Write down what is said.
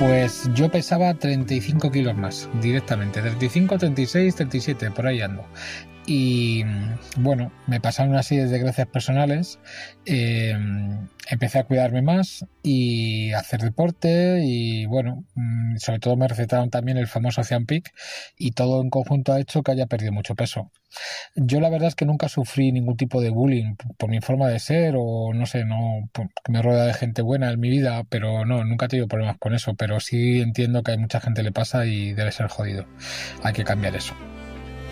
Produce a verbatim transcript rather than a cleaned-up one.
Pues yo pesaba treinta y cinco kilos más, directamente, treinta y cinco, treinta y seis, treinta y siete, por ahí ando. Y bueno, me pasaron una serie de desgracias personales, eh, empecé a cuidarme más y a hacer deporte y bueno, sobre todo me recetaron también el famoso Ozempic y todo en conjunto ha hecho que haya perdido mucho peso. Yo la verdad es que nunca sufrí ningún tipo de bullying por mi forma de ser o no sé, no, me rodea de gente buena en mi vida, pero no, nunca he tenido problemas con eso, pero sí entiendo que a mucha gente le pasa y debe ser jodido. Hay que cambiar eso.